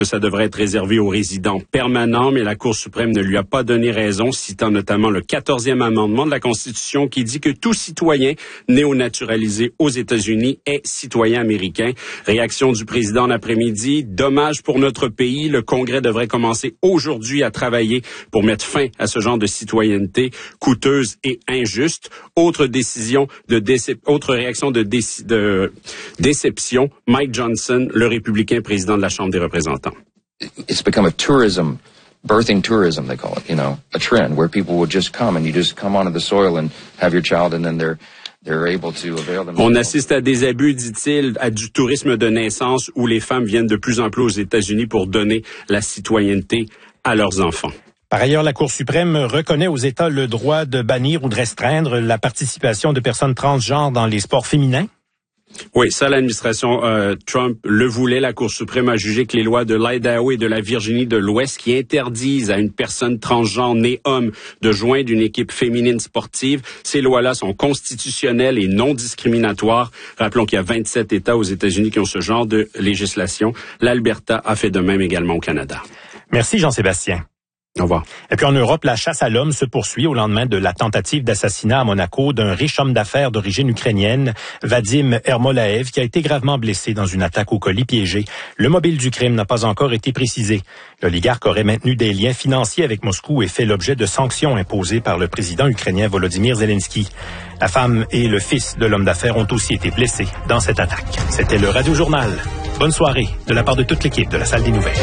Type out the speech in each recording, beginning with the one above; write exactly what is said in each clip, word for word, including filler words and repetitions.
Ça devrait être réservé aux résidents permanents, mais la Cour suprême ne lui a pas donné raison, citant notamment le quatorzième amendement de la Constitution qui dit que tout citoyen néo-naturalisé aux États-Unis est citoyen américain. Réaction du président l'après-midi. Dommage pour notre pays. Le Congrès devrait commencer aujourd'hui à travailler pour mettre fin à ce genre de citoyenneté coûteuse et injuste. Autre décision de décep- autre réaction de, déci- de déception. Mike Johnson, le républicain président de la Chambre des représentants. It's become a tourism, birthing tourism, they call it, you know, a trend where people will just come and you just come onto the soil and have your child and then they're they're able to avail themselves. On assiste à des abus, dit-il, à du tourisme de naissance où les femmes viennent de plus en plus aux États-Unis pour donner la citoyenneté à leurs enfants. Par ailleurs, la Cour suprême reconnaît aux États le droit de bannir ou de restreindre la participation de personnes transgenres dans les sports féminins. Oui, ça, l'administration euh, Trump le voulait. La Cour suprême a jugé que les lois de l'Idaho et de la Virginie de l'Ouest qui interdisent à une personne transgenre née homme de joindre une équipe féminine sportive, ces lois-là sont constitutionnelles et non discriminatoires. Rappelons qu'il y a vingt-sept États aux États-Unis qui ont ce genre de législation. L'Alberta a fait de même également au Canada. Merci Jean-Sébastien. Au revoir. Et puis en Europe, la chasse à l'homme se poursuit au lendemain de la tentative d'assassinat à Monaco d'un riche homme d'affaires d'origine ukrainienne, Vadim Ermolaev, qui a été gravement blessé dans une attaque au colis piégé. Le mobile du crime n'a pas encore été précisé. L'oligarque aurait maintenu des liens financiers avec Moscou et fait l'objet de sanctions imposées par le président ukrainien Volodymyr Zelensky. La femme et le fils de l'homme d'affaires ont aussi été blessés dans cette attaque. C'était le Radio Journal. Bonne soirée de la part de toute l'équipe de la Salle des Nouvelles.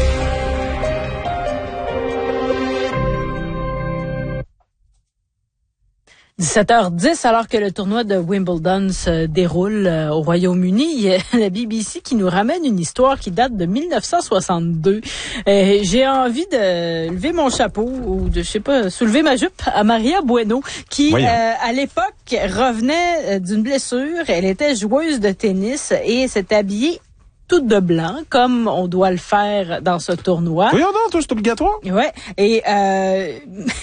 dix-sept heures dix, alors que le tournoi de Wimbledon se déroule euh, au Royaume-Uni, il y a la B B C qui nous ramène une histoire qui date de dix-neuf cent soixante-deux. Euh, j'ai envie de lever mon chapeau ou de, je sais pas, soulever ma jupe à Maria Bueno, qui, euh, à l'époque, revenait d'une blessure. Elle était joueuse de tennis et s'est habillée toute de blanc, comme on doit le faire dans ce tournoi. Oui, non, toi, c'est obligatoire. Ouais. Et euh,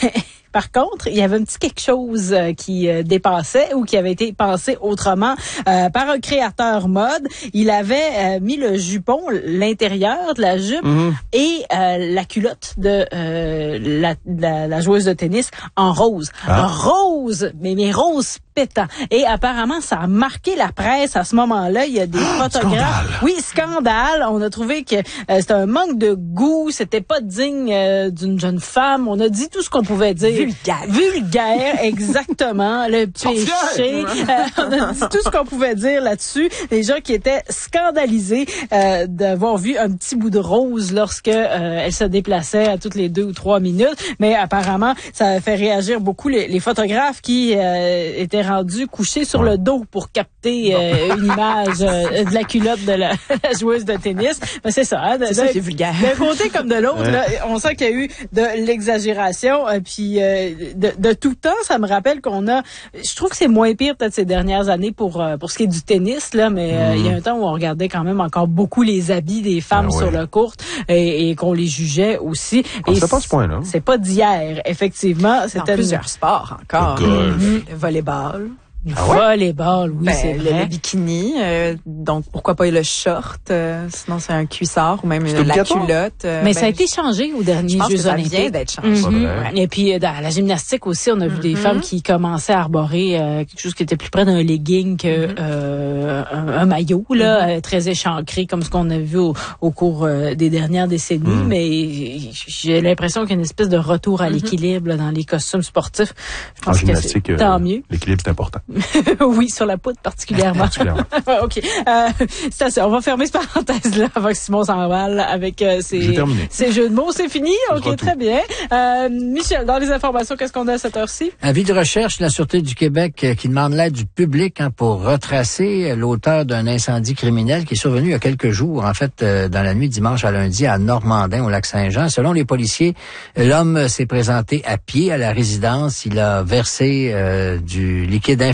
par contre, il y avait un petit quelque chose qui dépassait ou qui avait été pensé autrement euh, par un créateur mode. Il avait euh, mis le jupon, l'intérieur de la jupe mm-hmm. et euh, la culotte de euh, la, la, la joueuse de tennis en rose. Ah. Rose, mais mais rose pétant. Et apparemment, ça a marqué la presse à ce moment-là. Il y a des ah, photographes. Scandale. Oui, scandale. On a trouvé que euh, c'était un manque de goût. C'était pas digne euh, d'une jeune femme. On a dit tout ce qu'on pouvait dire. Vulgaire. Vulgaire, exactement. Le péché. Euh, on a dit tout ce qu'on pouvait dire là-dessus. Les gens qui étaient scandalisés euh, d'avoir vu un petit bout de rose lorsque euh, elle se déplaçait à toutes les deux ou trois minutes. Mais apparemment, ça a fait réagir beaucoup les, les photographes qui euh, étaient rendus couchés sur le dos pour capter euh, une image euh, de la culotte de la, la joueuse de tennis. Mais c'est ça. Hein, de, c'est ça, c'est vulgaire. D'un côté comme de l'autre, ouais. Là, on sent qu'il y a eu de l'exagération. Euh, puis euh, de, de tout temps, ça me rappelle qu'on a... Je trouve que c'est moins pire peut-être ces dernières années pour euh, pour ce qui est du tennis, là, mais euh, mmh. il y a un temps où on regardait quand même encore beaucoup les habits des femmes ah ouais. sur le court et, et qu'on les jugeait aussi. On et sait pas à ce point-là. C'est pas d'hier, effectivement. C'était dans plusieurs sports encore. Le golf. Mmh. Le volleyball. Ah ouais? Volleyball, oui, ben, c'est le, vrai. Le bikini, euh, donc pourquoi pas le short, euh, sinon c'est un cuissard ou même une, la culotte. Euh, Mais ben, ça a été changé aux derniers Jeux Jeux olympiques. Ça vient d'être changé. Mm-hmm. Et puis dans la gymnastique aussi, on a vu mm-hmm. des femmes qui commençaient à arborer euh, quelque chose qui était plus près d'un legging que mm-hmm. euh, un, un maillot, là, mm-hmm. euh, très échancré comme ce qu'on a vu au, au cours euh, des dernières décennies. Mm-hmm. Mais j'ai l'impression qu'il y a une espèce de retour à l'équilibre là, dans les costumes sportifs. Je pense en gymnastique, que c'est, tant mieux. L'équilibre c'est important. Oui. Sur la poudre particulièrement. particulièrement. OK. Euh, c'est assez. On va fermer cette parenthèse-là avant que Simon s'emballe avec euh, ses, ses jeux de mots. C'est fini? OK, très bien. Euh, Michel, dans les informations, qu'est-ce qu'on a à cette heure-ci? Avis de recherche de la Sûreté du Québec euh, qui demande l'aide du public hein, pour retracer l'auteur d'un incendie criminel qui est survenu il y a quelques jours, en fait, euh, dans la nuit de dimanche à lundi à Normandin, au Lac-Saint-Jean. Selon les policiers, l'homme s'est présenté à pied à la résidence. Il a versé euh, du liquide inflammable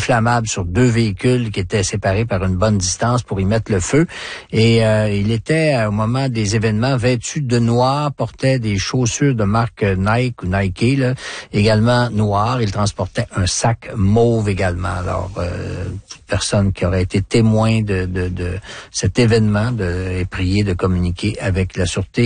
inflammable sur deux véhicules qui étaient séparés par une bonne distance pour y mettre le feu. Et euh, il était, au moment des événements, vêtu de noir, portait des chaussures de marque Nike ou Nike, là, également noir. Il transportait un sac mauve également. Alors, euh, toute personne qui aurait été témoin de, de, de cet événement de, est priée de communiquer avec la sûreté